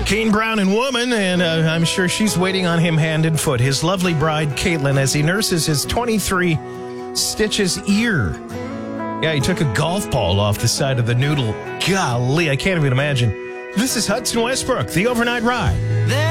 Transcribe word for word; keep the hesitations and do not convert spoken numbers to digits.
Kane Brown and woman, and uh, I'm sure she's waiting on him hand and foot. His lovely bride, Caitlin, as he nurses his twenty-three stitches ear. Yeah, he took a golf ball off the side of the noodle. Golly, I can't even imagine. This is Hudson Westbrook, the Overnight Ride.